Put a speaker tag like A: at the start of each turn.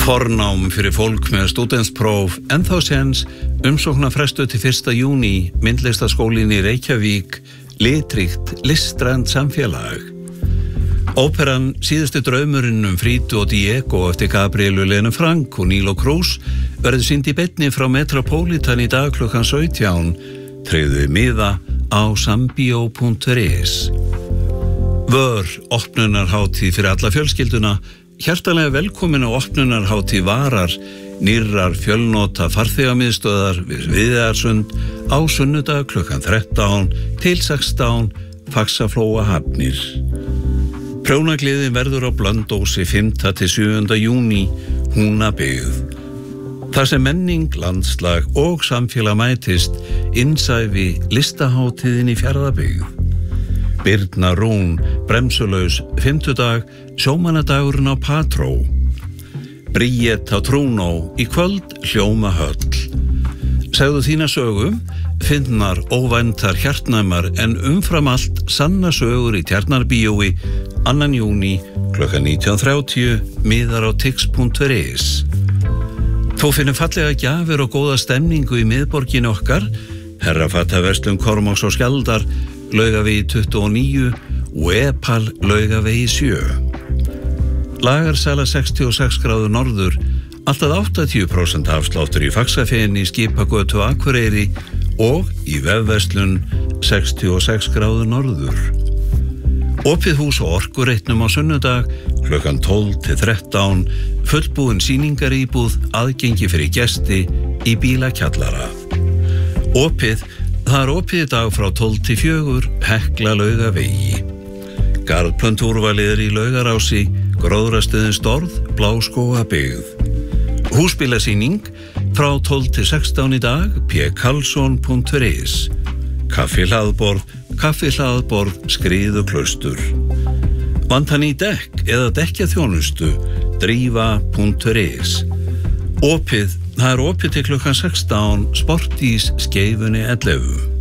A: Fornám fyrir fólk með stúdentspróf ennþá séns, umsóknarfrestur til 1. júní, myndlistaskólinn í Reykjavík, litríkt, listrænt samfélag. Óperan Síðasti draumurinn Frido og Diego eftir Gabrielu Lene Frank og Nilo Cruz verður sýnd í beinni frá Metropolitan í dag klukkan 17. Tryggðu miða á sambio.is. Vör, opnunarhátíð fyrir alla fjölskylduna. Hjartanlega velkomin á opnunarhátíð Varar, nýrrar fjölnota farþegamiðstöðar við Viðarsund á sunnudag klukkan 13 til 16, Faxaflóa Hafnir. Prjónagliðin verður á Blönduósi 5. til 7. júní, Húnabyggð. Þar sem menning, landslag og samfélag mætist, innsæfi listahátíðin í Fjarðabyggð. Birna Rún, bremsulaus, 5. dag, sjómannadagurinn á Patró. Bríett á Trúnó, í kvöld Hljómahöll. Segðu þína sögu, finnar óvæntar hjartnæmar en umfram allt sanna sögur í Tjarnarbíói, 2. júní, klukkan 19:30, miðar á tix.is. Þú finnum fallega gjafir og góða stemningu í miðborginni okkar, Herrafattaverslun Kormáks og Skjaldar, Laugavegi 29 og Epal Laugavegi 7. Lagarsala 66 gráður norður, alltaf 80% afsláttur í Faxafeni, Skipagötu Akureyri og í vefverslun 66 gráður norður. Opið hús og orkureitnum á sunnudag, klukkan 12 til 13, fullbúin sýningaríbúð, aðgengi fyrir gesti í bílakjallara. Það opið í dag frá 12 til 4, Hekla Laugavegi. Garðplöntúrvalið í Laugarási, Gróðrastöðin Storð, Bláskógabyggð. Húsbílasýning frá 12 til 16 í dag, pkarlsson.is. Kaffihlaðborð, Skriðuklaustur. Vantar ný dekk eða dekkjaþjónustu, Drífa.is. Það er opið til klukkan 16, Sportís Skeifunni 11.